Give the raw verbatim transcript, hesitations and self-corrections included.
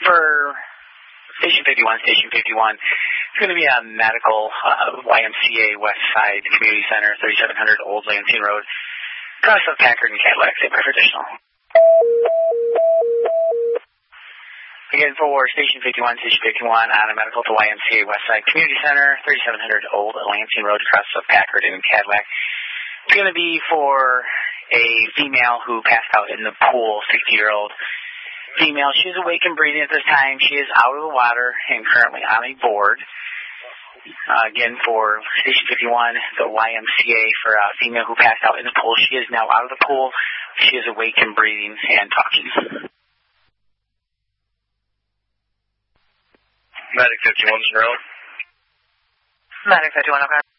For Station fifty-one, Station fifty-one, it's going to be a medical uh, Y M C A West Side Community Center, thirty-seven hundred Old Lansing Road, across of Packard and Cadillac, same for additional. Again, for Station fifty-one, Station fifty-one, on a medical to Y M C A West Side Community Center, thirty-seven hundred Old Lansing Road, across of Packard and Cadillac. It's going to be for a female who passed out in the pool, sixty-year-old female. She is awake and breathing at this time. She is out of the water and currently on a board. Uh, again, for Station fifty-one, the Y M C A for a female who passed out in the pool. She is now out of the pool. She is awake and breathing and talking. Medic fifty-one's road. Medic fifty-one, okay.